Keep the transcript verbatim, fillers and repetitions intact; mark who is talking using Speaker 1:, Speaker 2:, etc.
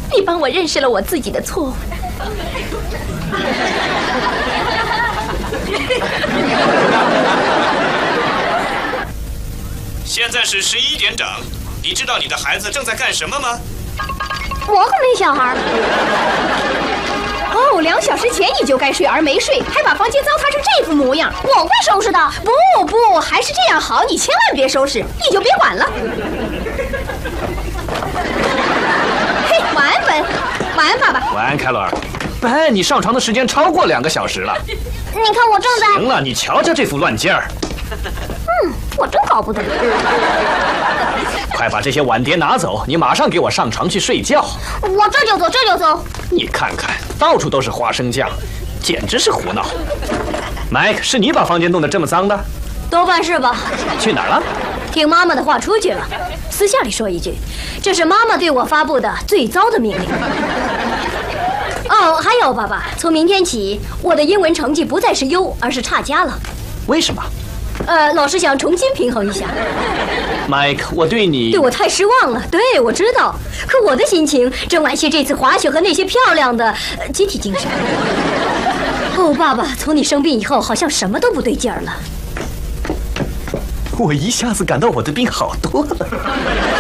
Speaker 1: 你帮我认识了我自己的错误。
Speaker 2: 现在是十一点整，你知道你的孩子正在干什么吗？
Speaker 1: 我可没小孩。哦，两小时前你就该睡而没睡，还把房间糟蹋成这副模样。我会收拾的。不不，还是这样好，你千万别收拾，你就别管了。嘿，晚安，本，晚安，爸爸。
Speaker 3: 晚安，凯罗尔。哎，你上床的时间超过两个小时了。
Speaker 1: 你看我正在……
Speaker 3: 行了，你瞧瞧这副乱劲儿。
Speaker 1: 嗯，我真搞不懂。
Speaker 3: 快把这些碗碟拿走，你马上给我上床去睡觉。
Speaker 1: 我这就走，这就走。
Speaker 3: 你看看，到处都是花生酱，简直是胡闹。麦克，是你把房间弄得这么脏的？
Speaker 1: 多半是吧。
Speaker 3: 去哪儿了？
Speaker 1: 听妈妈的话出去了。私下里说一句，这是妈妈对我发布的最糟的命令。哦，还有，爸爸，从明天起，我的英文成绩不再是优，而是差加了。
Speaker 3: 为什么？
Speaker 1: 呃，老师想重新平衡一下。
Speaker 3: 麦克，我对你……
Speaker 1: 对我太失望了。对，我知道，可我的心情正惋惜这次滑雪和那些漂亮的、呃、集体精神。哦，爸爸，从你生病以后，好像什么都不对劲儿了。
Speaker 3: 我一下子感到我的病好多了。